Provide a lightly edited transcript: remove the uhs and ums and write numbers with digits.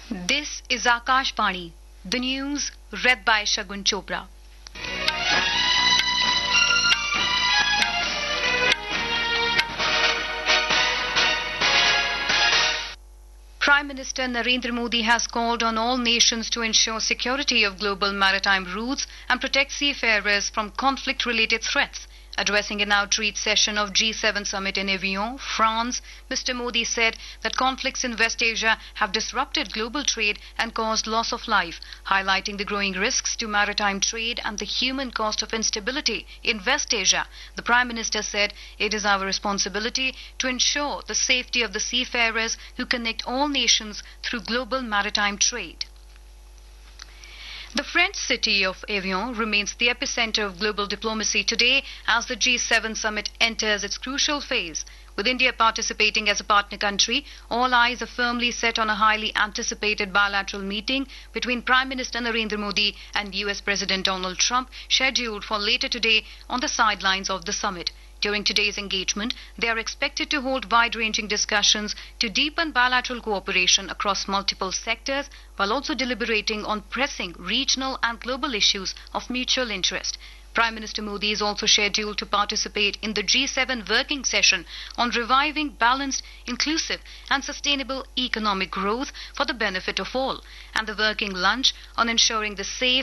This is Akashvani, the news read by Shagun Chopra. Prime Minister Narendra Modi has called on all nations to ensure security of global maritime routes and protect seafarers from conflict-related threats. Addressing an outreach session of G7 summit in Evian, France, Mr. Modi said that conflicts in West Asia have disrupted global trade and caused loss of life, highlighting the growing risks to maritime trade and the human cost of instability in West Asia. The Prime Minister said it is our responsibility to ensure the safety of the seafarers who connect all nations through global maritime trade. The French city of Evian remains the epicenter of global diplomacy today as the G7 summit enters its crucial phase. With India participating as a partner country, all eyes are firmly set on a highly anticipated bilateral meeting between Prime Minister Narendra Modi and US President Donald Trump, scheduled for later today on the sidelines of the summit. During today's engagement, they are expected to hold wide-ranging discussions to deepen bilateral cooperation across multiple sectors, while also deliberating on pressing regional and global issues of mutual interest. Prime Minister Modi is also scheduled to participate in the G7 working session on reviving balanced, inclusive and sustainable economic growth for the benefit of all, and the working lunch on ensuring the safe